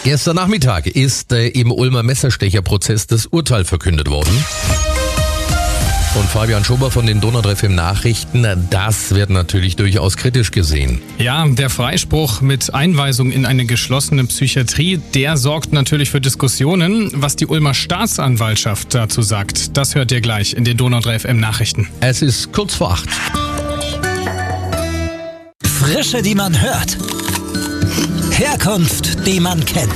Gestern Nachmittag ist im Ulmer Messerstecherprozess das Urteil verkündet worden. Und Fabian Schober von den Donau 3 FM Nachrichten, das wird natürlich durchaus kritisch gesehen. Ja, der Freispruch mit Einweisung in eine geschlossene Psychiatrie, der sorgt natürlich für Diskussionen. Was die Ulmer Staatsanwaltschaft dazu sagt, das hört ihr gleich in den Donau 3 FM Nachrichten. Es ist kurz vor 8. Frische, die man hört. Herkunft, die man kennt.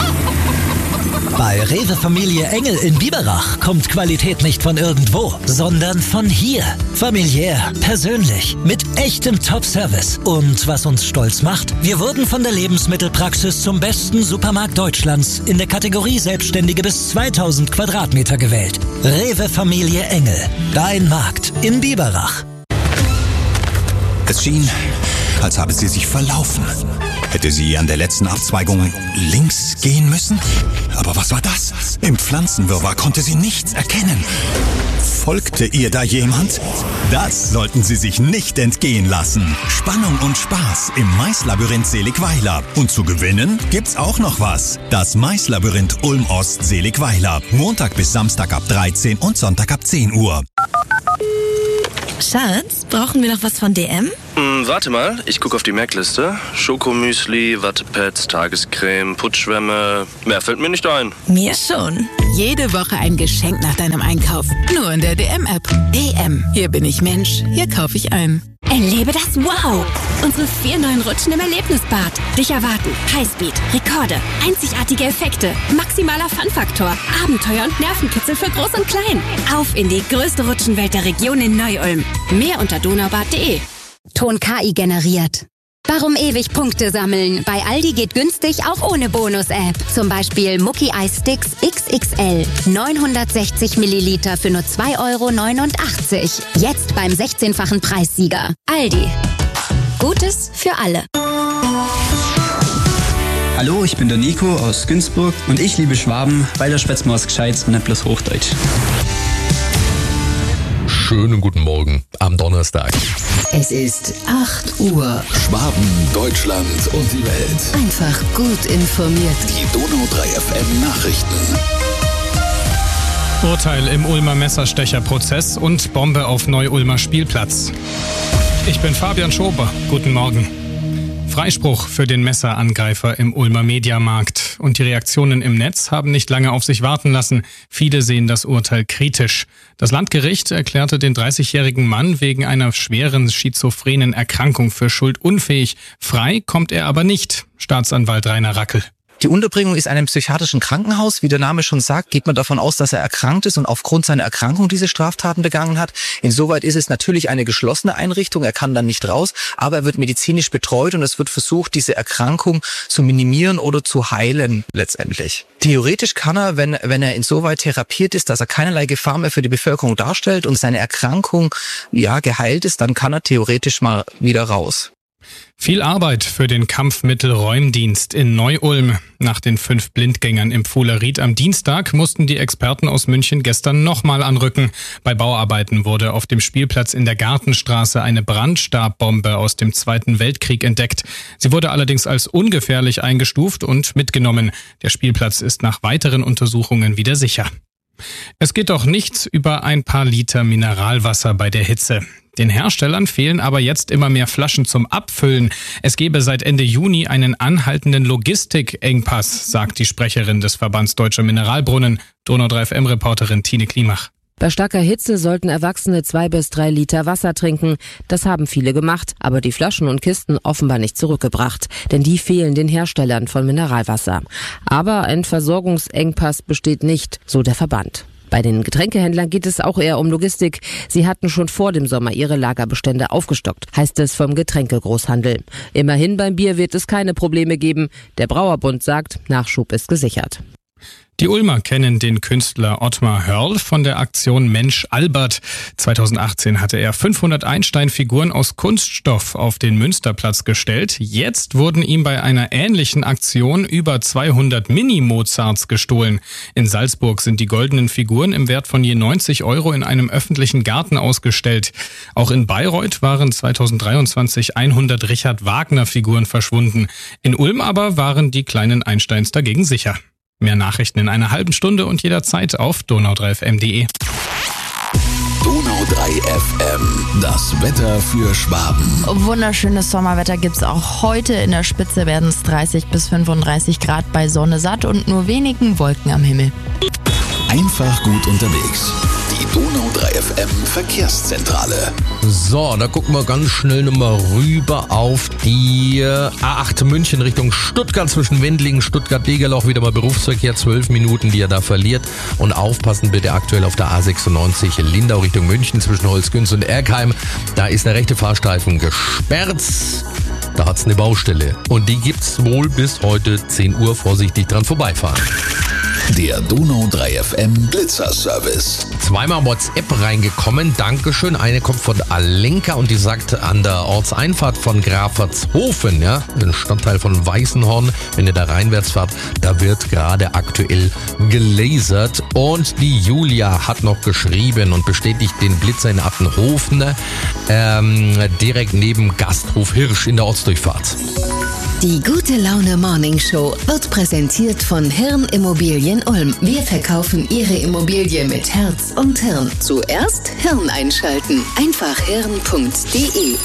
Bei Rewe Familie Engel in Biberach kommt Qualität nicht von irgendwo, sondern von hier. Familiär, persönlich, mit echtem Top-Service. Und was uns stolz macht, wir wurden von der Lebensmittelpraxis zum besten Supermarkt Deutschlands in der Kategorie Selbstständige bis 2000 Quadratmeter gewählt. Rewe Familie Engel, dein Markt in Biberach. Es schien, als habe sie sich verlaufen. Hätte sie an der letzten Abzweigung links gehen müssen? Aber was war das? Im Pflanzenwirrwarr konnte sie nichts erkennen. Folgte ihr da jemand? Das sollten Sie sich nicht entgehen lassen. Spannung und Spaß im Maislabyrinth Seligweiler. Und zu gewinnen gibt's auch noch was. Das Maislabyrinth Ulm-Ost Seligweiler. Montag bis Samstag ab 13 und Sonntag ab 10 Uhr. Schatz, brauchen wir noch was von DM? Warte mal, ich gucke auf die Merkliste. Schokomüsli, Wattepads, Tagescreme, Putzschwämme. Mehr fällt mir nicht ein. Mir schon. Jede Woche ein Geschenk nach deinem Einkauf. Nur in der DM-App. DM. Hier bin ich Mensch. Hier kaufe ich ein. Erlebe das Wow! Unsere 4 neuen Rutschen im Erlebnisbad. Dich erwarten Highspeed, Rekorde, einzigartige Effekte, maximaler Fun-Faktor, Abenteuer und Nervenkitzel für Groß und Klein. Auf in die größte Rutschenwelt der Region in Neu-Ulm. Mehr unter donaubad.de. Ton KI generiert. Warum ewig Punkte sammeln? Bei Aldi geht günstig auch ohne Bonus-App. Zum Beispiel Mucki Eis Sticks XXL. 960 Milliliter für nur 2,89 €. Jetzt beim 16-fachen Preissieger. Aldi. Gutes für alle. Hallo, ich bin der Nico aus Günzburg und ich liebe Schwaben, weil da schwätzt man was Gescheites und nicht bloß Hochdeutsch. Schönen guten Morgen am Donnerstag. Es ist 8 Uhr. Schwaben, Deutschland und die Welt. Einfach gut informiert. Die Donau 3 FM Nachrichten. Urteil im Ulmer Messerstecherprozess und Bombe auf Neu-Ulmer Spielplatz. Ich bin Fabian Schober. Guten Morgen. Freispruch für den Messerangreifer im Ulmer Mediamarkt. Und die Reaktionen im Netz haben nicht lange auf sich warten lassen. Viele sehen das Urteil kritisch. Das Landgericht erklärte den 30-jährigen Mann wegen einer schweren schizophrenen Erkrankung für schuldunfähig. Frei kommt er aber nicht. Staatsanwalt Rainer Rackel. Die Unterbringung ist in einem psychiatrischen Krankenhaus. Wie der Name schon sagt, geht man davon aus, dass er erkrankt ist und aufgrund seiner Erkrankung diese Straftaten begangen hat. Insoweit ist es natürlich eine geschlossene Einrichtung. Er kann dann nicht raus, aber er wird medizinisch betreut und es wird versucht, diese Erkrankung zu minimieren oder zu heilen letztendlich. Theoretisch kann er, wenn er insoweit therapiert ist, dass er keinerlei Gefahr mehr für die Bevölkerung darstellt und seine Erkrankung geheilt ist, dann kann er theoretisch mal wieder raus. Viel Arbeit für den Kampfmittelräumdienst in Neu-Ulm. Nach den 5 Blindgängern im Pfuhleried am Dienstag mussten die Experten aus München gestern nochmal anrücken. Bei Bauarbeiten wurde auf dem Spielplatz in der Gartenstraße eine Brandstabbombe aus dem Zweiten Weltkrieg entdeckt. Sie wurde allerdings als ungefährlich eingestuft und mitgenommen. Der Spielplatz ist nach weiteren Untersuchungen wieder sicher. Es geht doch nichts über ein paar Liter Mineralwasser bei der Hitze. Den Herstellern fehlen aber jetzt immer mehr Flaschen zum Abfüllen. Es gebe seit Ende Juni einen anhaltenden Logistikengpass, sagt die Sprecherin des Verbands Deutscher Mineralbrunnen, Donau 3 FM-Reporterin Tine Klimach. Bei starker Hitze sollten Erwachsene 2 bis 3 Liter Wasser trinken. Das haben viele gemacht, aber die Flaschen und Kisten offenbar nicht zurückgebracht. Denn die fehlen den Herstellern von Mineralwasser. Aber ein Versorgungsengpass besteht nicht, so der Verband. Bei den Getränkehändlern geht es auch eher um Logistik. Sie hatten schon vor dem Sommer ihre Lagerbestände aufgestockt, heißt es vom Getränkegroßhandel. Immerhin beim Bier wird es keine Probleme geben. Der Brauerbund sagt, Nachschub ist gesichert. Die Ulmer kennen den Künstler Ottmar Hörl von der Aktion Mensch Albert. 2018 hatte er 500 Einstein-Figuren aus Kunststoff auf den Münsterplatz gestellt. Jetzt wurden ihm bei einer ähnlichen Aktion über 200 Mini-Mozarts gestohlen. In Salzburg sind die goldenen Figuren im Wert von je 90 € in einem öffentlichen Garten ausgestellt. Auch in Bayreuth waren 2023 100 Richard Wagner-Figuren verschwunden. In Ulm aber waren die kleinen Einsteins dagegen sicher. Mehr Nachrichten in einer halben Stunde und jederzeit auf donau3fm.de. Donau 3 FM, das Wetter für Schwaben. Wunderschönes Sommerwetter gibt's auch heute. In der Spitze werden es 30 bis 35 Grad bei Sonne satt und nur wenigen Wolken am Himmel. Einfach gut unterwegs. Die Donau 3 FM Verkehrszentrale. So, da gucken wir ganz schnell nochmal rüber auf die A8 München Richtung Stuttgart zwischen Wendlingen, Stuttgart-Degerloch. Wieder mal Berufsverkehr, 12 Minuten, die er da verliert. Und aufpassen bitte aktuell auf der A96 Lindau Richtung München zwischen Holzgünz und Erkheim. Da ist der rechte Fahrstreifen gesperrt. Da hat's eine Baustelle. Und die gibt's wohl bis heute 10 Uhr. Vorsichtig dran vorbeifahren. Der Donau 3 FM Blitzer-Service. Zweimal WhatsApp reingekommen. Dankeschön. Eine kommt von Alenka und die sagt, an der Ortseinfahrt von Graffertshofen, ja, ein Stadtteil von Weißenhorn, wenn ihr da reinwärts fahrt, da wird gerade aktuell gelasert. Und die Julia hat noch geschrieben und bestätigt den Blitzer in Attenhofen, direkt neben Gasthof Hirsch in der Ortsdurchfahrt. Die Gute Laune Morning Show wird präsentiert von Hirn Immobilien Ulm. Wir verkaufen Ihre Immobilie mit Herz und Hirn. Zuerst Hirn einschalten. Einfach hirn.de